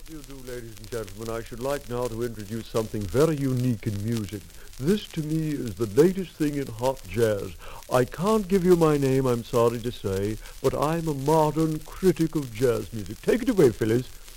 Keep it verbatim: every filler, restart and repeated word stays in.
You do, ladies and gentlemen. I should like now to introduce something very unique in music. This, to me, is the latest thing in hot jazz. I can't give you my name, I'm sorry to say, but I'm a modern critic of jazz music. Take it away, Phyllis.